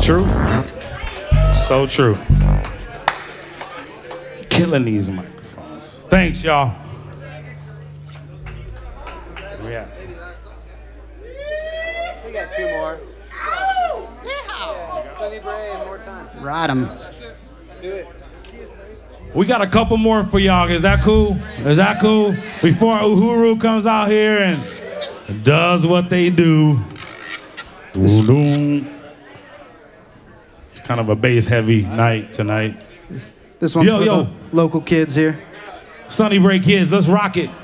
true. So true. Killing these microphones. Thanks, y'all. Yeah. We got two more. Yeah. Sonny Bray and more time. Ride 'em. Let's do it. We got a couple more for y'all. Is that cool? Is that cool? Before Uhuru comes out here and does what they do. It's kind of a bass-heavy night tonight. This one's for yo. the local kids here. Sonny Bray kids, let's rock it.